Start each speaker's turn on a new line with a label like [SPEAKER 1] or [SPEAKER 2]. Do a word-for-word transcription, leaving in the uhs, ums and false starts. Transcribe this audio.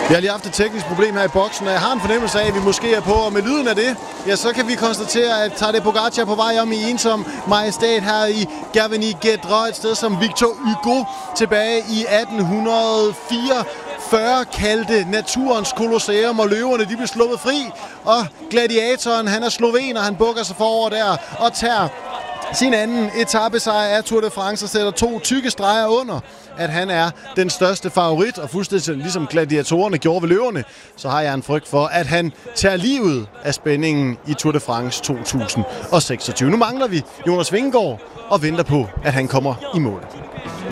[SPEAKER 1] Vi har lige haft et teknisk problem her i boksen, og jeg har en fornemmelse af, at vi måske er på, og med lyden af det, ja, så kan vi konstatere, at Tadej Pogačar er på vej om i ensom majestæt her i Gavinier-Guédres, et sted som Victor Hugo tilbage i atten fireogfyrre kaldte naturens kolosseum, og løverne de blev sluppet fri, og gladiatoren, han er slovener, han bukker sig forover der og tager sin anden etapesejr af Tour de France og sætter to tykke streger under, at han er den største favorit, og fuldstændig ligesom gladiatorerne gjorde ved løverne, så har jeg en frygt for, at han tager livet af spændingen i Tour de France to tusind seksogtyve. Nu mangler vi Jonas Vingegaard og venter på, at han kommer i mål.